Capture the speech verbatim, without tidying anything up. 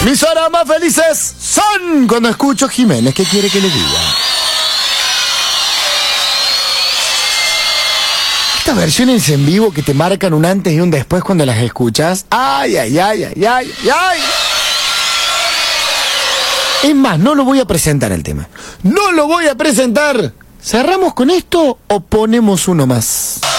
Mis horas más felices son cuando escucho Jiménez. ¿Qué quiere que le diga? Estas versiones en vivo que te marcan un antes y un después cuando las escuchas. Ay, ay, ay, ay, ay, ay. Es más, no lo voy a presentar el tema. No lo voy a presentar. ¿Cerramos con esto o ponemos uno más?